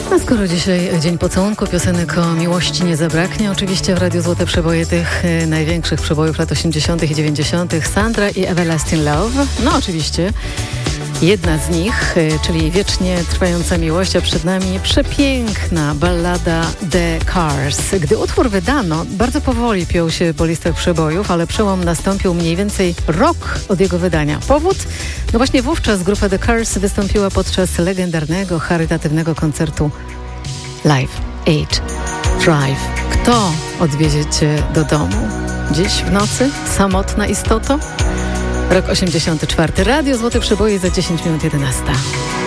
A skoro dzisiaj dzień pocałunku, piosenek o miłości nie zabraknie. Oczywiście w Radiu Złote Przeboje tych największych przebojów lat 80. i 90. Sandra i Everlasting Love. No oczywiście jedna z nich, czyli wiecznie trwająca miłość, a przed nami przepiękna ballada The Cars. Gdy utwór wydano, bardzo powoli piął się po listach przebojów, ale przełom nastąpił mniej więcej rok od jego wydania. Powód? No właśnie wówczas grupa The Cars wystąpiła podczas legendarnego, charytatywnego koncertu Live Aid Drive. Kto odwiezie cię do domu? Dziś w nocy? Samotna istoto? Rok 84. Radio Złote Przeboje za 10 minut 11.